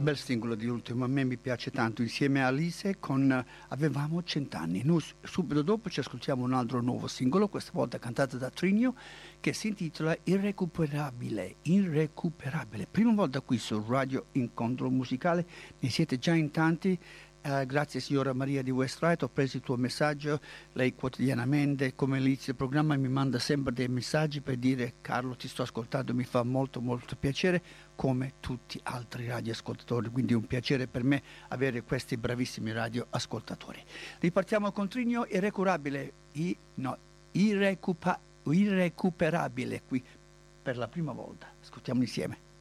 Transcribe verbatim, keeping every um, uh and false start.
Bel singolo di Ultimo, a me mi piace tanto, insieme a Alice con eh, Avevamo cent'anni. Noi s- subito dopo ci ascoltiamo un altro nuovo singolo, questa volta cantato da Trinio, che si intitola Irrecuperabile, Irrecuperabile. Prima volta qui su Radio Incontro Musicale, ne siete già in tanti. Eh, grazie signora Maria di Westright, ho preso il tuo messaggio, lei quotidianamente come inizio il programma mi manda sempre dei messaggi per dire Carlo ti sto ascoltando, mi fa molto molto piacere come tutti altri radioascoltatori, quindi è un piacere per me avere questi bravissimi radioascoltatori. Ripartiamo con Trinio Irrecuperabile, I, no, irrecupa, irrecuperabile qui per la prima volta, ascoltiamo insieme.